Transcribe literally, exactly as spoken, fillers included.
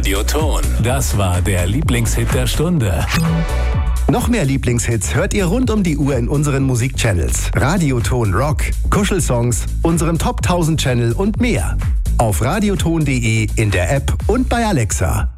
Radioton. Das war der Lieblingshit der Stunde. Noch mehr Lieblingshits hört ihr rund um die Uhr in unseren Musikchannels. Radioton Rock, Kuschelsongs, unserem Top tausend Channel und mehr. Auf radioton punkt de, in der App und bei Alexa.